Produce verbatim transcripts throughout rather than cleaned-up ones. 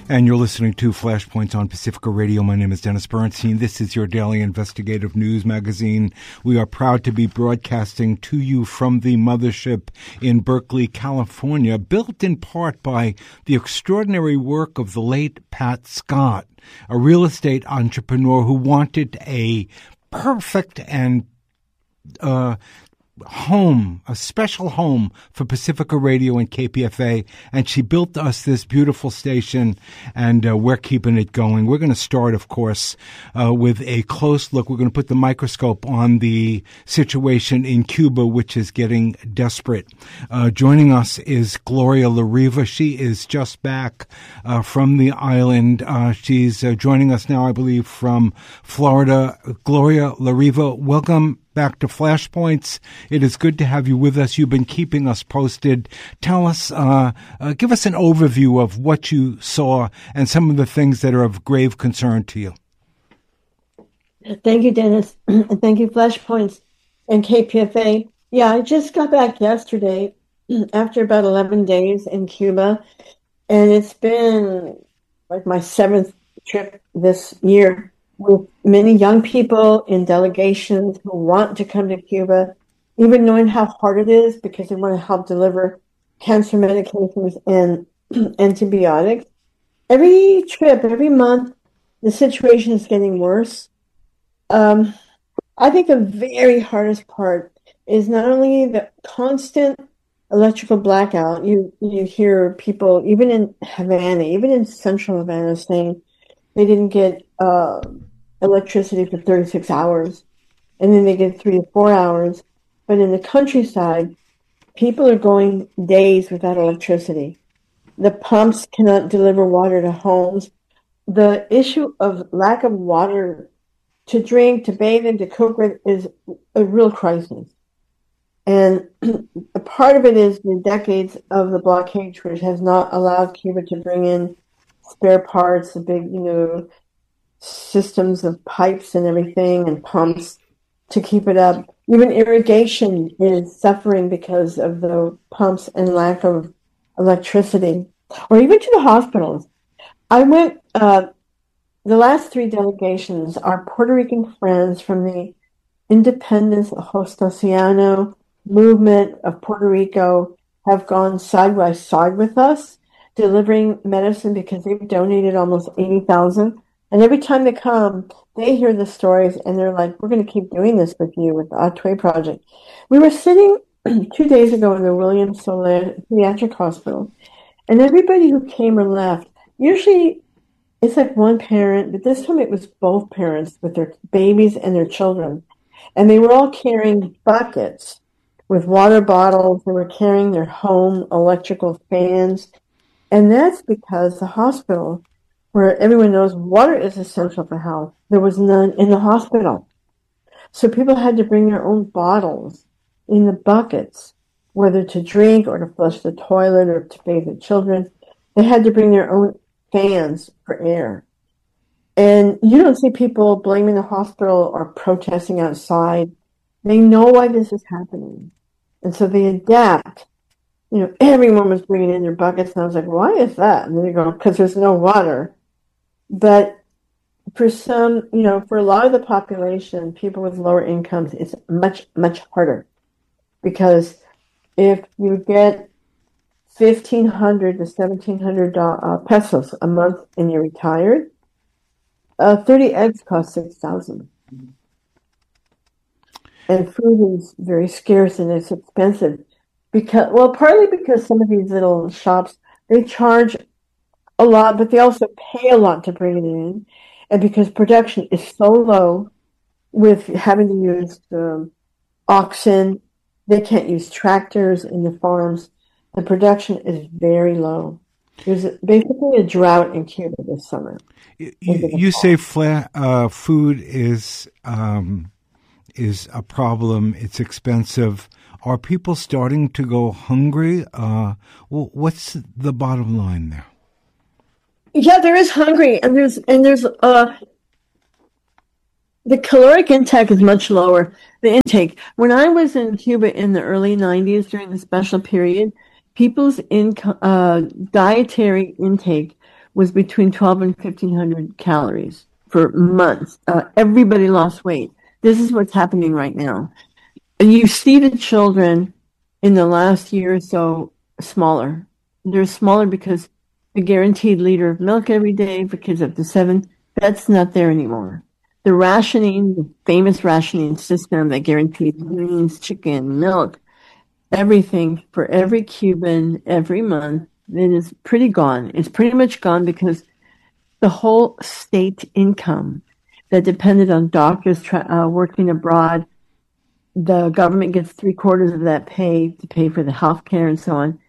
And you're listening to Flashpoints on Pacifica Radio. My name is Dennis Bernstein. This is your daily investigative news magazine. We are proud to be broadcasting to you from the mothership in Berkeley, California, built in part by the extraordinary work of the late Pat Scott, a real estate entrepreneur who wanted a perfect and uh home, a special home for Pacifica Radio and K P F A, and she built us this beautiful station, and uh, we're keeping it going. We're going to start, of course, uh, with a close look. We're going to put the microscope on the situation in Cuba, which is getting desperate. Uh, joining us is Gloria LaRiva. She is just back uh, from the island. Uh, she's uh, joining us now, I believe, from Florida. Gloria LaRiva, welcome back to Flashpoints. It is good to have you with us. You've been keeping us posted. Tell us, uh, uh, give us an overview of what you saw and some of the things that are of grave concern to you. Thank you, Dennis. And thank you, Flashpoints and K P F A. Yeah, I just got back yesterday after about eleven days in Cuba, and it's been like my seventh trip this year, with many young people in delegations who want to come to Cuba, even knowing how hard it is because they want to help deliver cancer medications and antibiotics. Every trip, every month, the situation is getting worse. Um, I think the very hardest part is not only the constant electrical blackout. You, you hear people, even in Havana, even in central Havana, saying they didn't get uh, electricity for thirty-six hours, and then they get three to four hours. But in the countryside, people are going days without electricity. The pumps cannot deliver water to homes. The issue of lack of water to drink, to bathe in, to cook with is a real crisis. And a part of it is the decades of the blockade, which has not allowed Cuba to bring in spare parts, the big, you know, systems of pipes and everything and pumps to keep it up. Even irrigation is suffering because of the pumps and lack of electricity, or even to the hospitals. I went, uh, the last three delegations, our Puerto Rican friends from the Independence Justiciano movement of Puerto Rico have gone side by side with us, delivering medicine because they've donated almost eighty thousand. And every time they come, they hear the stories, and they're like, we're going to keep doing this with you with the Atway Project. We were sitting two days ago in the William Soler Pediatric Hospital, and everybody who came or left, usually it's like one parent, but this time it was both parents with their babies and their children. And they were all carrying buckets with water bottles. They were carrying their home electrical fans. And that's because the hospital, where everyone knows water is essential for health, there was none in the hospital. So people had to bring their own bottles in the buckets, whether to drink or to flush the toilet or to bathe the children. They had to bring their own fans for air. And you don't see people blaming the hospital or protesting outside. They know why this is happening. And so they adapt. You know, everyone was bringing in their buckets, and I was like, why is that? And they go, because there's no water. But for some, you know, for a lot of the population, people with lower incomes, it's much, much harder. Because if you get fifteen hundred to seventeen hundred uh, pesos a month and you're retired, uh, thirty eggs cost six thousand. And food is very scarce and it's expensive. Because, well, partly because some of these little shops, they charge a lot, but they also pay a lot to bring it in. And because production is so low with having to use um, oxen, they can't use tractors in the farms. The production is very low. There's basically a drought in Cuba this summer. You, you say flat, uh, food is um, is a problem. It's expensive. Are people starting to go hungry? Uh, well, what's the bottom line there? Yeah, there is hungry, and there's and there's uh, the caloric intake is much lower. The intake. When I was in Cuba in the early nineties during the special period, people's income, uh, dietary intake was between twelve and fifteen hundred calories for months. Uh, everybody lost weight. This is what's happening right now. And you see the children in the last year or so smaller. They're smaller because the guaranteed liter of milk every day for kids up to seven, that's not there anymore. The rationing, the famous rationing system that guaranteed greens, chicken, milk, everything for every Cuban every month, it is pretty gone. It's pretty much gone because the whole state income that depended on doctors tra- uh, working abroad, the government gets three quarters of that pay to pay for the health care and so on.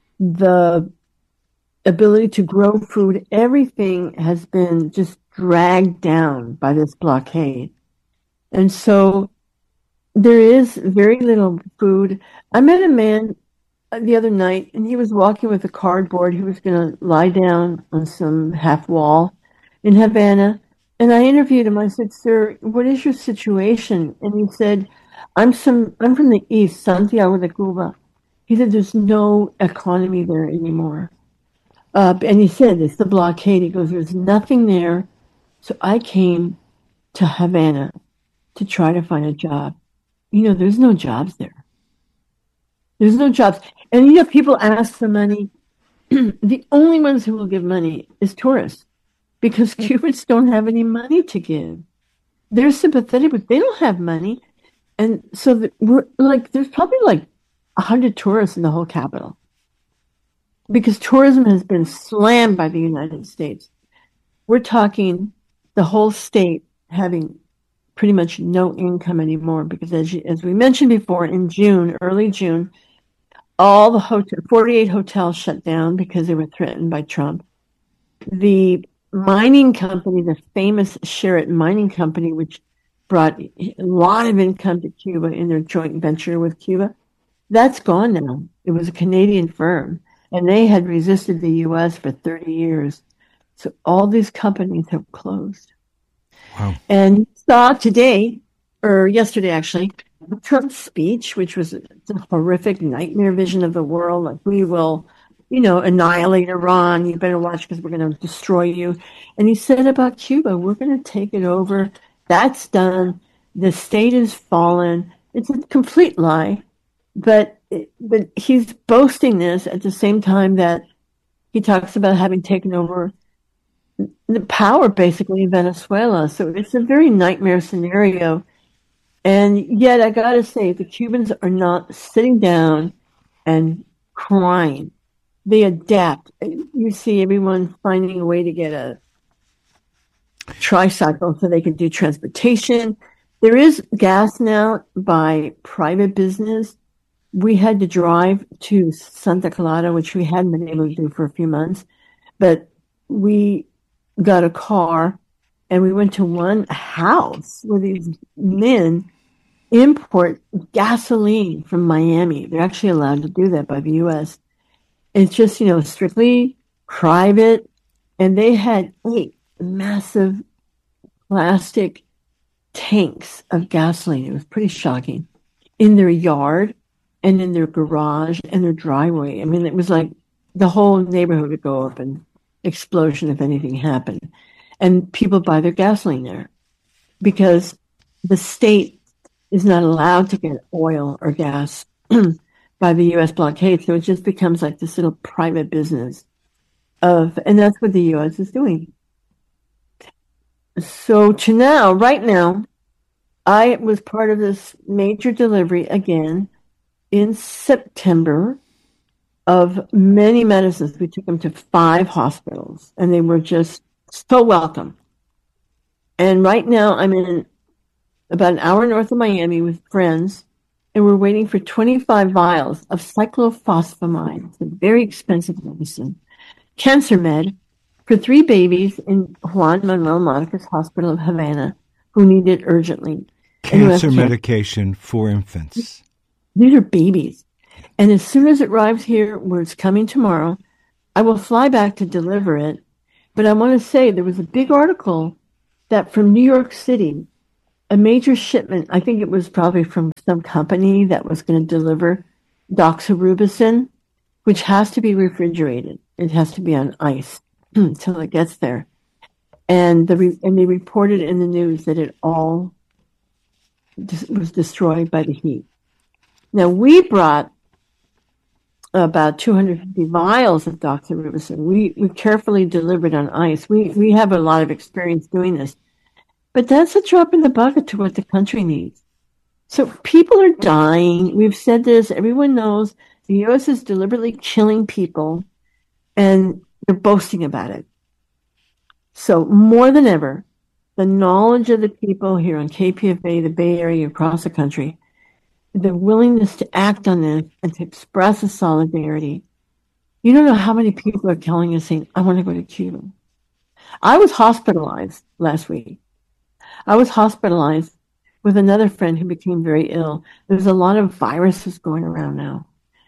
The ability to grow food, everything has been just dragged down by this blockade. And so there is very little food. I met a man the other night, and he was walking with a cardboard. He was going to lie down on some half wall in Havana. And I interviewed him. I said, "Sir, what is your situation?" And he said, I'm some I'm from the east, Santiago de Cuba. He said there's no economy there anymore. Uh, and he said it's the blockade. He goes, there's nothing there. So I came to Havana to try to find a job. You know, there's no jobs there. There's no jobs. And you know, people ask for money. The only ones who will give money is tourists, because Cubans don't have any money to give. They're sympathetic, but they don't have money. And so the, we're like, there's probably like a hundred tourists in the whole capital, because tourism has been slammed by the United States. We're talking the whole state having pretty much no income anymore, because as you, as we mentioned before, in June, early June, all the hotel, forty-eight hotels shut down because they were threatened by Trump. The mining company, the famous Sherritt Mining Company, which brought a lot of income to Cuba in their joint venture with Cuba, that's gone now. It was a Canadian firm, and they had resisted the U S for thirty years. So all these companies have closed. Wow. And you saw today, or yesterday actually, Trump's speech, which was a horrific nightmare vision of the world, like, we will, you know, annihilate Iran. You better watch because we're going to destroy you. And he said about Cuba, we're going to take it over. That's done. The state has fallen. It's a complete lie. But but he's boasting this at the same time that he talks about having taken over the power basically in Venezuela. So it's a very nightmare scenario. And yet I got to say, the Cubans are not sitting down and crying. They adapt. You see everyone finding a way to get a tricycle so they can do transportation. There is gas now by private business. We had to drive to Santa Clara, which we hadn't been able to do for a few months, but we got a car and we went to one house where these men import gasoline from Miami. They're actually allowed to do that by the U S. It's just, you know, strictly private. And they had eight massive plastic tanks of gasoline. It was pretty shocking, in their yard and in their garage and their driveway. I mean, it was like the whole neighborhood would go up in explosion if anything happened. And people buy their gasoline there because the state is not allowed to get oil or gas by the U S blockade. So it just becomes like this little private business of, and that's what the U S is doing. So to now, right now, I was part of this major delivery again in September of many medicines. We took them to five hospitals and they were just so welcome. And right now I'm in about an hour north of Miami with friends, and we're waiting for twenty-five vials of cyclophosphamide. It's a very expensive medicine. Cancer Med for three babies in Juan Manuel Monica's Hospital of Havana who need it urgently. Cancer medication for infants. These are babies. And as soon as it arrives here, where it's coming tomorrow, I will fly back to deliver it. But I want to say there was a big article that from New York City, a major shipment, I think it was probably from some company that was going to deliver doxorubicin, which has to be refrigerated. It has to be on ice. until it gets there. And the re- and they reported in the news that it all dis- was destroyed by the heat. Now, we brought about two hundred fifty vials of doxorubicin. We, we carefully delivered on ice. We, we have a lot of experience doing this. But that's a drop in the bucket to what the country needs. So people are dying. We've said this. Everyone knows the U S is deliberately killing people, and they're boasting about it. So more than ever, the knowledge of the people here on K P F A, the Bay Area, across the country, the willingness to act on this and to express a solidarity. You don't know how many people are calling us saying, I want to go to Cuba. I was hospitalized last week. I was hospitalized with another friend who became very ill. There's a lot of viruses going around now.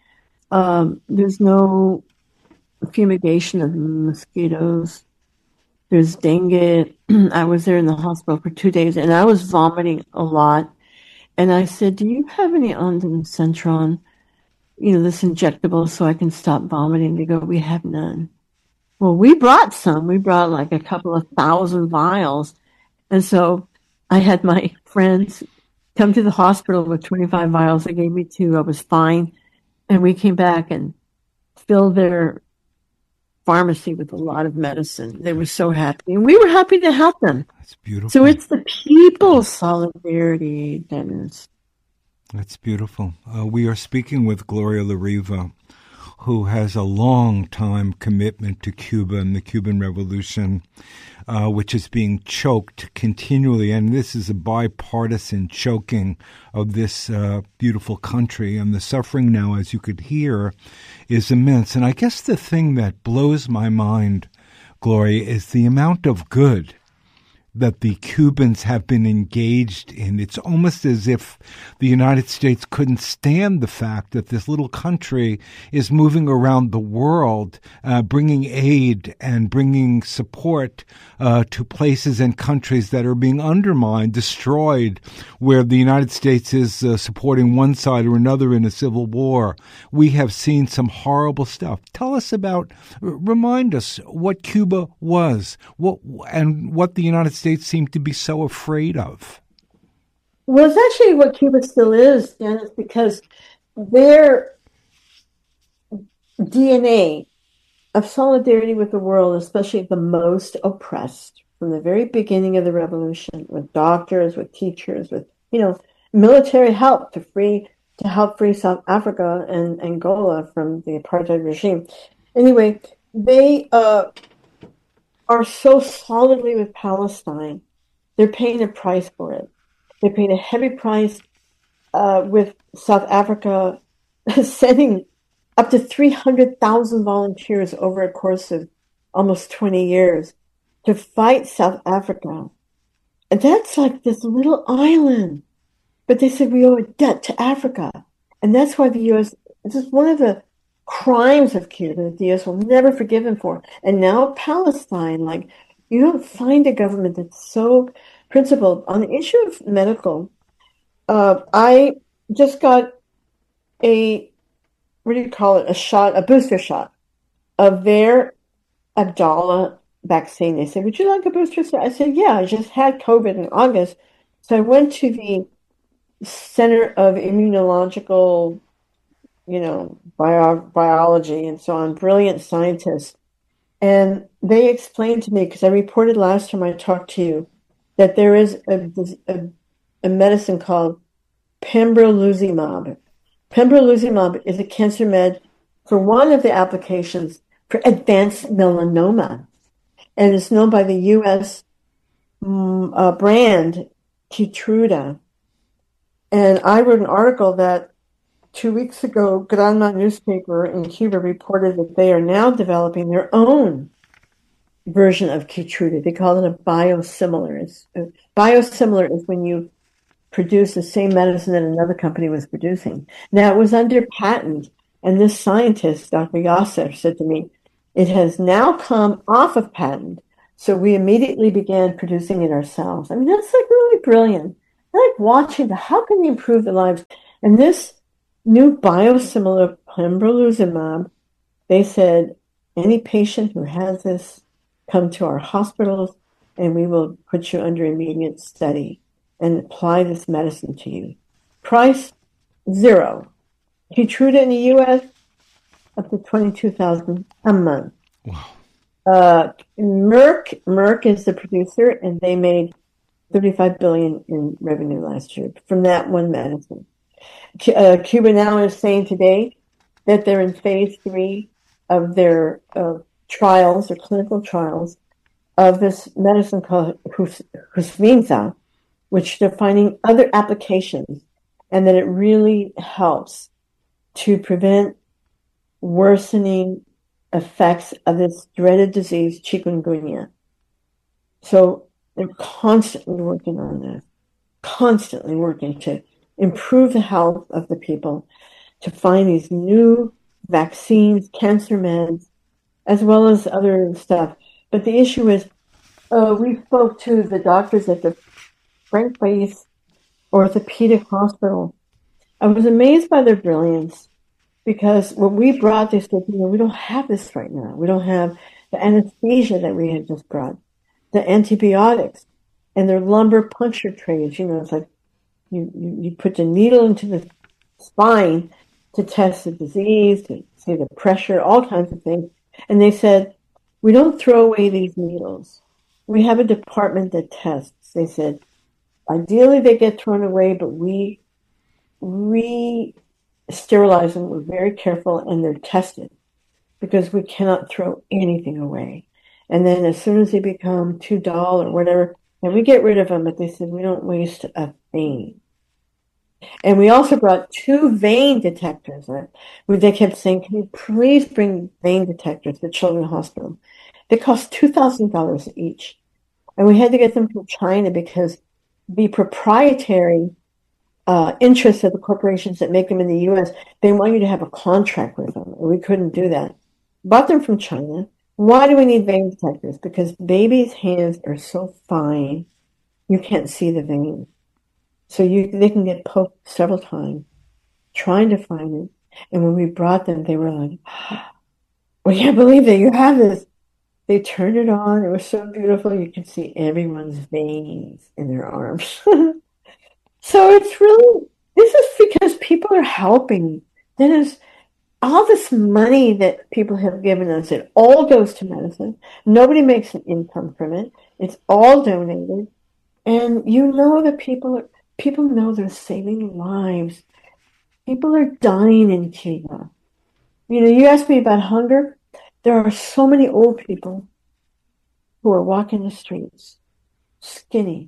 Um, there's no fumigation of mosquitoes. There's dengue. I was there in the hospital for two days, and I was vomiting a lot. And I said, do you have any ondansetron, you know, this injectable so I can stop vomiting? They go, we have none. Well, we brought some. We brought like a couple of thousand vials. And so I had my friends come to the hospital with twenty-five vials. They gave me two. I was fine. And we came back and filled their pharmacy with a lot of medicine. They were so happy. And we were happy to help them. That's beautiful. So it's the people's solidarity, Dennis. That's beautiful. Uh, we are speaking with Gloria La Riva, who has a long time commitment to Cuba and the Cuban Revolution, uh, which is being choked continually. And this is a bipartisan choking of this uh, beautiful country. And the suffering now, as you could hear, is immense. And I guess the thing that blows my mind, Gloria, is the amount of good that the Cubans have been engaged in. It's almost as if the United States couldn't stand the fact that this little country is moving around the world, uh, bringing aid and bringing support uh, to places and countries that are being undermined, destroyed, where the United States is uh, supporting one side or another in a civil war. We have seen some horrible stuff. Tell us about, remind us what Cuba was, what and what the United States States seem to be so afraid of. Well, it's actually what Cuba still is, Dennis, because their D N A of solidarity with the world, especially the most oppressed, from the very beginning of the revolution, with doctors, with teachers, with, you know, military help to free to help free South Africa and Angola from the apartheid regime. Anyway, they uh are so solidly with Palestine. They're paying a price for it. They're paying a heavy price uh, with South Africa sending up to three hundred thousand volunteers over a course of almost twenty years to fight South Africa. And that's like this little island. But they said we owe a debt to Africa. And that's why the U S, this is one of the crimes of Cuba that the U S will never forgive him for. And now Palestine, like, you don't find a government that's so principled. On the issue of medical, uh, I just got a, what do you call it, a shot, a booster shot of their Abdala vaccine. They said, would you like a booster shot? I said, yeah, I just had COVID in August. So I went to the Center of Immunological you know, bio, biology and so on, brilliant scientists. And they explained to me, because I reported last time I talked to you, that there is a, a, a medicine called pembrolizumab. Pembrolizumab is a cancer med for one of the applications for advanced melanoma. And it's known by the U S um, uh, brand Keytruda. And I wrote an article that Two weeks ago, Granma newspaper in Cuba reported that they are now developing their own version of Keytruda. They call it a biosimilar. It's, a biosimilar is when you produce the same medicine that another company was producing. Now, it was under patent, and this scientist, Doctor Yasser, said to me, it has now come off of patent, so we immediately began producing it ourselves. I mean, that's like really brilliant. I like watching the, how can we improve the lives? And this new biosimilar pembrolizumab, they said any patient who has this come to our hospitals, and we will put you under immediate study and apply this medicine to you. Price, zero. Keytruda in the U S, up to twenty-two thousand dollars a month. Wow. Uh, Merck, Merck is the producer, and they made thirty-five billion dollars in revenue last year from that one medicine. Uh, Cuba now is saying today that they're in phase three of their uh, trials or clinical trials of this medicine called Husvinza, which they're finding other applications, and that it really helps to prevent worsening effects of this dreaded disease, chikungunya. So they're constantly working on this, constantly working to improve the health of the people, to find these new vaccines, cancer meds, as well as other stuff. But the issue is, uh, we spoke to the doctors at the Frank Base Orthopedic Hospital. I was amazed by their brilliance, because when we brought this, they said, you know, we don't have this right now. We don't have the anesthesia that we had just brought, the antibiotics, and their lumbar puncture trays. You know, it's like you, you, you put the needle into the spine to test the disease, to see the pressure, all kinds of things. And they said, we don't throw away these needles. We have a department that tests. They said, ideally they get thrown away, but we we sterilize them. We're very careful, and they're tested, because we cannot throw anything away. And then as soon as they become too dull or whatever, then we get rid of them. But they said we don't waste a thing. And we also brought two vein detectors. Right? They kept saying, can you please bring vein detectors to Children's Hospital? They cost two thousand dollars each. And we had to get them from China, because the proprietary uh, interests of the corporations that make them in the U S, they want you to have a contract with them. And we couldn't do that. Bought them from China. Why do we need vein detectors? Because babies' hands are so fine, you can't see the vein. So you they can get poked several times trying to find it. And when we brought them, they were like, we can't believe that you have this. They turned it on. It was so beautiful. You could see everyone's veins in their arms. So it's really, this is because people are helping. There's all this money that people have given us. It all goes to medicine. Nobody makes an income from it. It's all donated. And you know that people are, people know they're saving lives. People are dying in Cuba. You know, you asked me about hunger. There are so many old people who are walking the streets, skinny.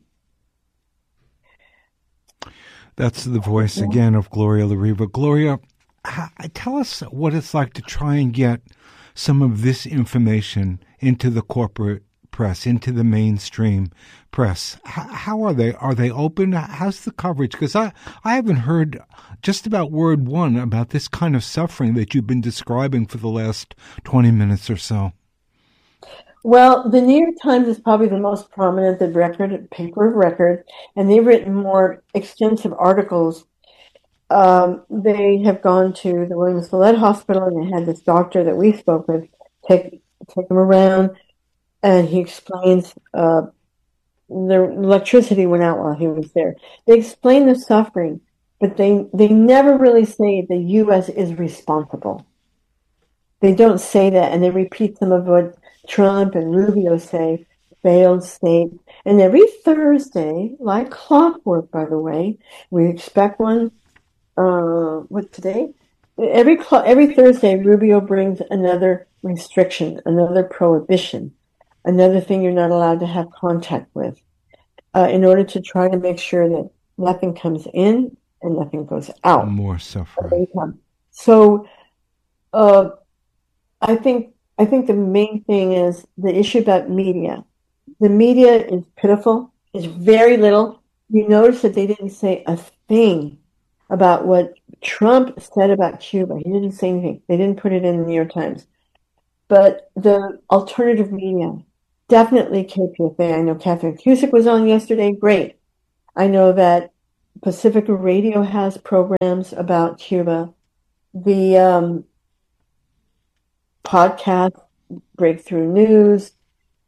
That's the voice again of Gloria La Riva. Gloria, tell us what it's like to try and get some of this information into the corporate press, into the mainstream press. How are they? Are they open? How's the coverage? Because I, I haven't heard just about word one about this kind of suffering that you've been describing for the last twenty minutes or so. Well, the New York Times is probably the most prominent, the record, paper of record, and they've written more extensive articles. Um, they have gone to the Williams Villette Hospital, and they had this doctor that we spoke with take take him around, and he explains uh, the electricity went out while he was there. They explain the suffering, but they, they never really say the U S is responsible. They don't say that, and they repeat some of what Trump and Rubio say, failed state. And every Thursday, like clockwork, by the way, we expect one, uh, what today? Every every Thursday, Rubio brings another restriction, another prohibition, another thing you're not allowed to have contact with, uh, in order to try to make sure that nothing comes in and nothing goes out. More suffering. So, uh, I think I think the main thing is the issue about media. The media is pitiful. It's very little. You notice that they didn't say a thing about what Trump said about Cuba. He didn't say anything. They didn't put it in the New York Times. But the alternative media, definitely K P F A. I know Catherine Cusick was on yesterday. Great. I know that Pacifica Radio has programs about Cuba. The um, podcast, Breakthrough News,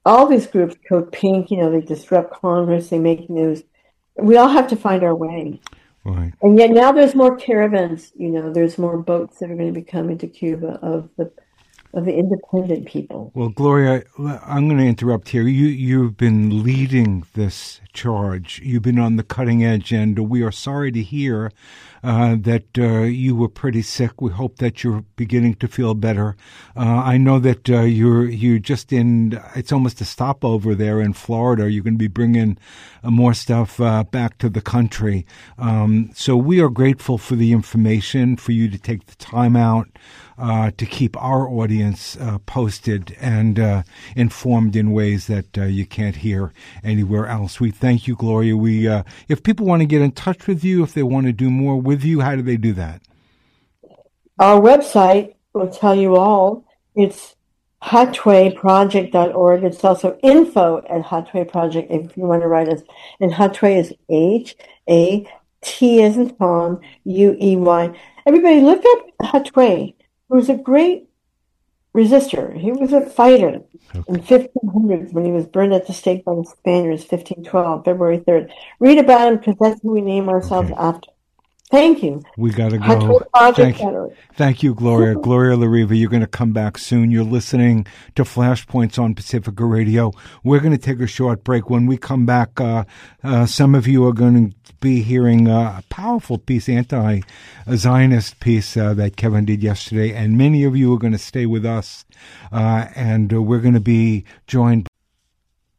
all these groups, Code Pink, you know, they disrupt Congress, they make news. We all have to find our way. Right. And yet now there's more caravans, you know, there's more boats that are going to be coming to Cuba of the of the independent people. Well, Gloria, I'm going to interrupt here. You, you've been leading this charge. You've been on the cutting edge, and we are sorry to hear uh, that uh, you were pretty sick. We hope that you're beginning to feel better. Uh, I know that uh, you're you're just in, it's almost a stopover there in Florida. You're going to be bringing uh, more stuff uh, back to the country. Um, so we are grateful for the information, for you to take the time out Uh, to keep our audience uh, posted and uh, informed in ways that uh, you can't hear anywhere else. We thank you, Gloria. We, uh, if people want to get in touch with you, if they want to do more with you, how do they do that? Our website will tell you all. It's hatway project dot org. It's also info at Hatway Project if you want to write us. And Hatway is H A T as in Tom, U E Y. Everybody look up Hatway. He was a great resistor. He was a fighter okay. in fifteen hundreds when he was burned at the stake by the Spaniards, fifteen twelve, February third. Read about him because that's who we name ourselves okay. after. Thank you. We got to go. Thank you. Thank you, Gloria. Gloria La Riva, you're going to come back soon. You're listening to Flashpoints on Pacifica Radio. We're going to take a short break. When we come back, uh, uh, some of you are going to be hearing uh, a powerful piece, anti-Zionist piece uh, that Kevin did yesterday, and many of you are going to stay with us, uh, and uh, we're going to be joined